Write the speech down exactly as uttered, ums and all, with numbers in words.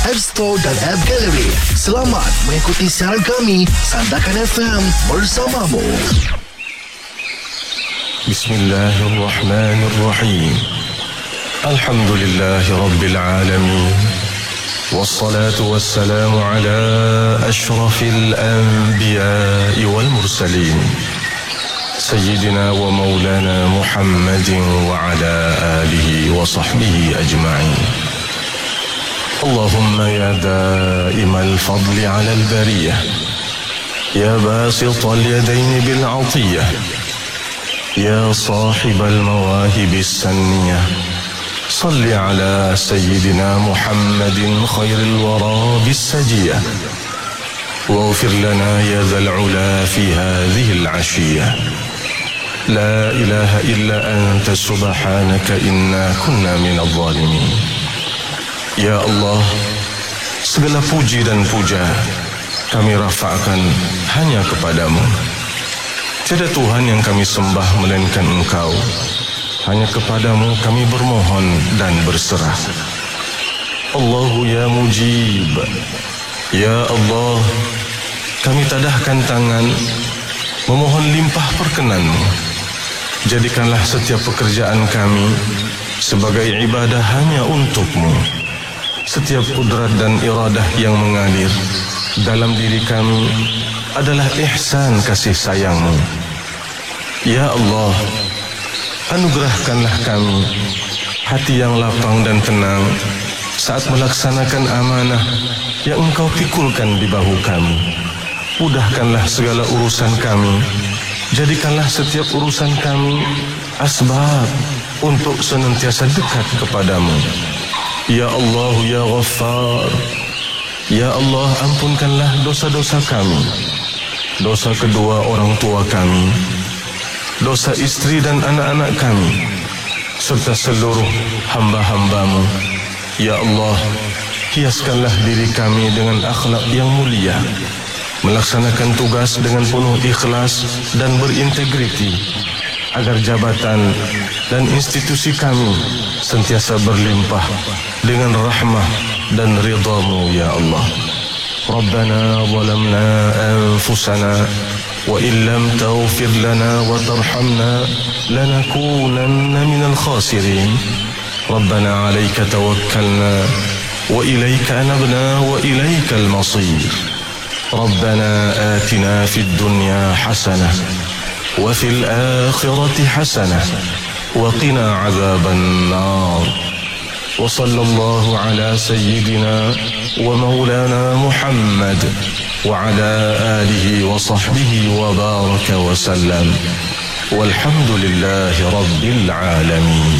App Store dan App Gallery. Selamat mengikuti siaran kami Sandakan F M bersamamu. Bismillahirrahmanirrahim. Alhamdulillahi Rabbil Alamin. Wassalatu wassalamu ala ashrafil anbiya'i wal mursalin Sayyidina wa maulana Muhammadin wa ala alihi wa sahbihi ajma'in. Allahumma ya da'imal fadli ala al-bariyah, ya basital yadaini bil 'atiyah, ya sahibal mawahibis sanniyah, salli ala Sayyidina Muhammadin khairil wara bis sajiyah, waghfir lana ya dhal 'ula fi hadhihi al-'ashiyah. La ilaha illa anta subhanaka inna kunna minadh dhalimin. Ya Allah, segala puji dan puja kami rafa'kan hanya kepadamu. Tiada Tuhan yang kami sembah melainkan Engkau. Hanya kepadamu kami bermohon dan berserah. Allahu ya mujib. Ya Allah, kami tadahkan tangan memohon limpah perkenanmu. Jadikanlah setiap pekerjaan kami sebagai ibadah hanya untuk-Mu. Setiap kudrat dan iradah yang mengalir dalam diri kami adalah ihsan kasih sayang-Mu. Ya Allah, anugerahkanlah kami hati yang lapang dan tenang saat melaksanakan amanah yang Engkau pikulkan di bahu kami. Mudahkanlah segala urusan kami. Jadikanlah setiap urusan kami asbab untuk senantiasa dekat kepadamu. Ya Allah, ya Ghaffar, ya Allah, ampunkanlah dosa-dosa kami, dosa kedua orang tua kami, dosa istri dan anak-anak kami, serta seluruh hamba-hamba-Mu. Ya Allah, hiaskanlah diri kami dengan akhlak yang mulia, melaksanakan tugas dengan penuh ikhlas dan berintegriti, agar jabatan dan institusi kami sentiasa berlimpah dengan rahmah dan ridha-Mu, ya Allah. Rabbana zalamna anfusana wa illam taghfir lana wa tarhamna lanakunanna minal khasirin. Rabbana alayka tawakkalna wa ilayka anabna wa ilaykal masir. ربنا آتنا في الدنيا حسنة وفي الآخرة حسنة وقنا عذاب النار. وصلى الله على سيدنا ومولانا محمد وعلى آله وصحبه وبارك وسلم والحمد لله رب العالمين.